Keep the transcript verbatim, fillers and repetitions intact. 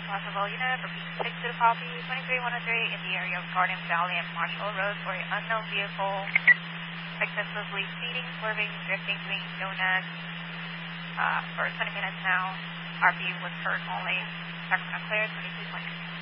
possible unit, repeat six to the copy, twenty-three one oh three in the area of Garden Valley and Marshall Road for an unknown vehicle excessively speeding, swerving, drifting, doing donuts uh, for twenty minutes now. R P was heard only. Sacramento clear, twenty-two twenty.